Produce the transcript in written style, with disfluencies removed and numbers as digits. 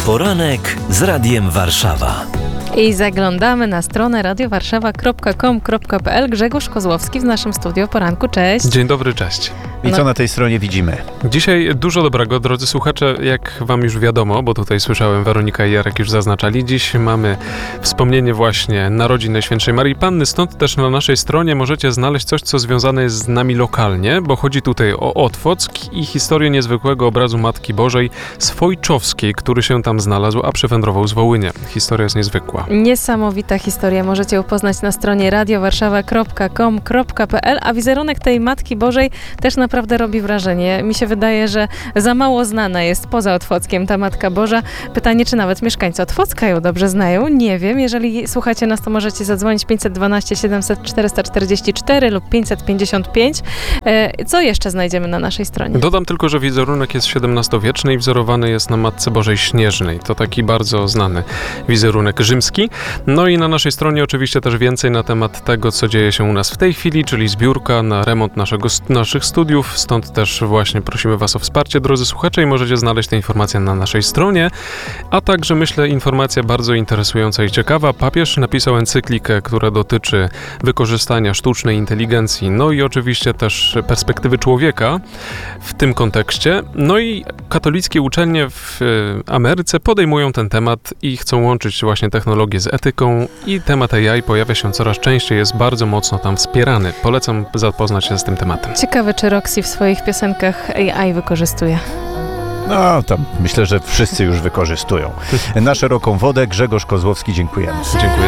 Poranek z Radiem Warszawa. I zaglądamy na stronę radiowarszawa.com.pl. Grzegorz Kozłowski w naszym studiu. Poranku, cześć. Dzień dobry, cześć. I co na tej stronie widzimy? Dzisiaj dużo dobrego, drodzy słuchacze, jak wam już wiadomo, bo tutaj słyszałem, Weronika i Jarek już zaznaczali, dziś mamy wspomnienie właśnie narodzin Najświętszej Maryi Panny, stąd też na naszej stronie możecie znaleźć coś, co związane jest z nami lokalnie, bo chodzi tutaj o Otwock i historię niezwykłego obrazu Matki Bożej Swojczowskiej, który się tam znalazł, a przywędrował z Wołynia. Historia jest niezwykła. Niesamowita historia. Możecie ją poznać na stronie radiowarszawa.com.pl, a wizerunek tej Matki Bożej też naprawdę robi wrażenie. Mi się wydaje, że za mało znana jest poza Otwockiem ta Matka Boża. Pytanie, czy nawet mieszkańcy Otwocka ją dobrze znają? Nie wiem. Jeżeli słuchacie nas, to możecie zadzwonić 512 700 444 lub 555. Co jeszcze znajdziemy na naszej stronie? Dodam tylko, że wizerunek jest XVII-wieczny i wzorowany jest na Matce Bożej Śnieżnej. To taki bardzo znany wizerunek rzymski. No i na naszej stronie oczywiście też więcej na temat tego, co dzieje się u nas w tej chwili, czyli zbiórka na remont naszych studiów. Stąd też właśnie prosimy was o wsparcie, drodzy słuchacze, i możecie znaleźć te informacje na naszej stronie. A także, myślę, informacja bardzo interesująca i ciekawa. Papież napisał encyklikę, która dotyczy wykorzystania sztucznej inteligencji, no i oczywiście też perspektywy człowieka w tym kontekście. No i katolickie uczelnie w Ameryce podejmują ten temat i chcą łączyć właśnie technologię z etyką, i temat AI pojawia się coraz częściej, jest bardzo mocno tam wspierany. Polecam zapoznać się z tym tematem. Ciekawe, czy Roxy w swoich piosenkach AI wykorzystuje. No, tam myślę, że wszyscy już wykorzystują. Na szeroką wodę Grzegorz Kozłowski, dziękujemy. Dziękuję.